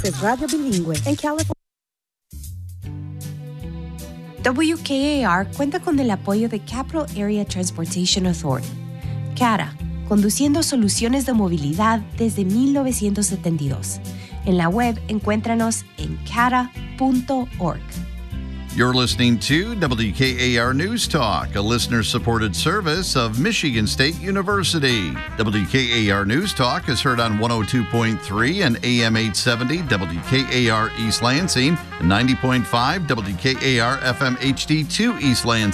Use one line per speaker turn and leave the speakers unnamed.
es radio bilingüe en California.
WKAR cuenta con el apoyo de Capital Area Transportation Authority. CARA, conduciendo soluciones de movilidad desde 1972. En la web, encuéntranos en cara.org.
You're listening to WKAR News Talk, a listener-supported service of Michigan State University. WKAR News Talk is heard on 102.3 and AM 870 WKAR East Lansing and 90.5 WKAR FM HD2 East Lansing.